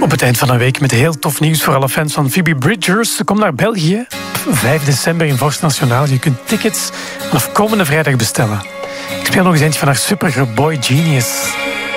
Op het eind van een week met heel tof nieuws voor alle fans van Phoebe Bridgers. Ze komt naar België. 5 december in Vorst Nationaal. Je kunt tickets vanaf komende vrijdag bestellen. Ik speel nog eens eentje van haar supergroep Boy Genius.